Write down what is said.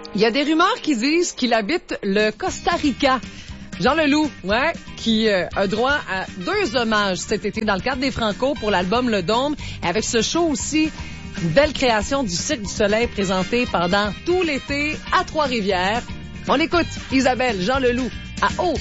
Il y a des rumeurs qui disent qu'il habite le Costa Rica. Jean Leloup, qui a droit à 2 hommages cet été dans le cadre des Franco pour l'album Le Dôme. Avec ce show aussi, une belle création du Cirque du Soleil présentée pendant tout l'été à Trois-Rivières. On écoute Isabelle, Jean Leloup à haut.